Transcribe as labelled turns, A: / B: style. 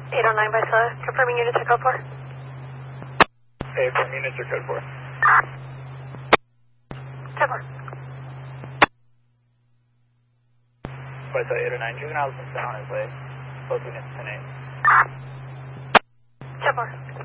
A: 809 by confirming units are code 4.
B: Hey, from units are code 4.
A: Code 4.
B: By 809, juvenile's been sent on his way. Both units 10-8.
A: Code 4.